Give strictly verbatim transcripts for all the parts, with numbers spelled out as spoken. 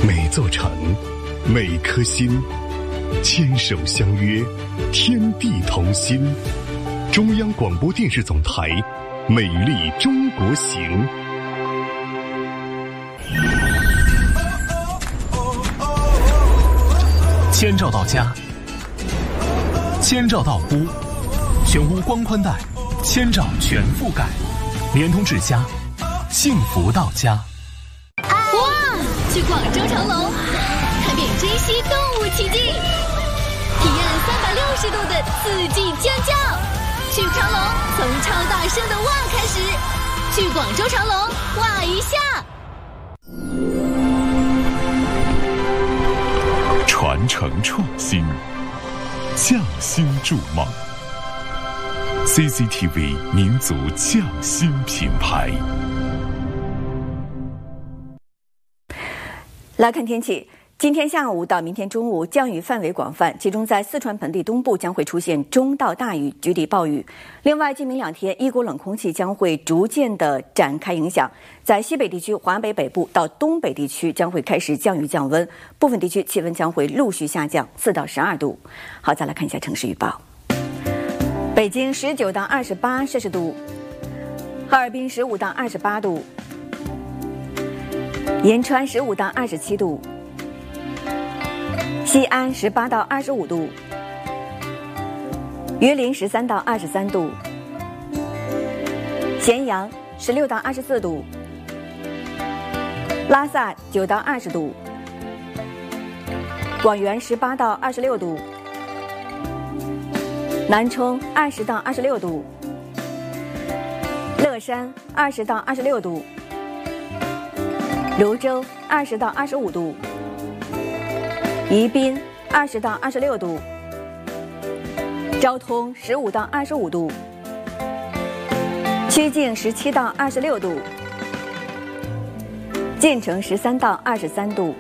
每座城，每颗心，牵手相约，天地同心。中央广播电视总台《美丽中国行》。 千兆到家，千兆到屋，全屋光宽带，千兆全覆盖，联通至家，幸福到家。 哇！去广州长隆，看遍珍稀动物奇迹，体验三百六十度的四季尖叫。去长隆，从超大声的哇开始。去广州长隆，哇一下。 传承创新，匠心筑梦。C C T V 民族匠心品牌。 来看天气，今天下午到明天中午降雨范围广泛，其中在四川盆地东部将会出现中到大雨，局地暴雨。另外，今明两天一股冷空气将会逐渐的展开影响，在西北地区、华北北部到东北地区将会开始降雨降温，部分地区气温将会陆续下降四到十二度。好，再来看一下城市预报。北京十九到二十八摄氏度，哈尔滨十五到二十八度，银川十五到二十七度，西安十八到二十五度，榆林十三到二十三度，咸阳十六到二十四度，拉萨九到二十度，广元十八到二十六度，南充二十到二十六度，乐山二十到二十六度，泸州二十到二十五度，宜宾二十到二十六度，昭通十五到二十五度，曲靖十七到二十六度，晋城十三到二十三度，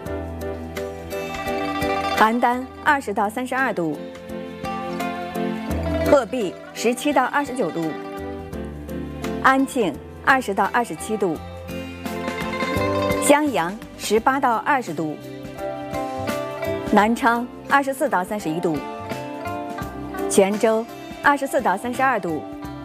邯郸二十到三十二度，鹤壁十七到二十九度，安庆二十到二十七度，襄阳十八到二十度，南昌二十四到三十一度，泉州二十四到三十二度，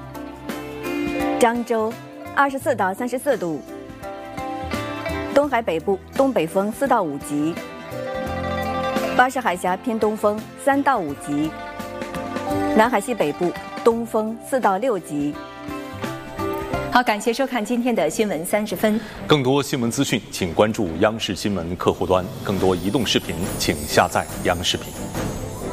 漳州二十四到三十四度，东海北部东北风四到五级，巴士海峡偏东风三到五级，南海西北部东风四到六级。好，感谢收看今天的新闻三十分。 更多新闻资讯，请关注央视新闻客户端；更多移动视频，请下载央视频。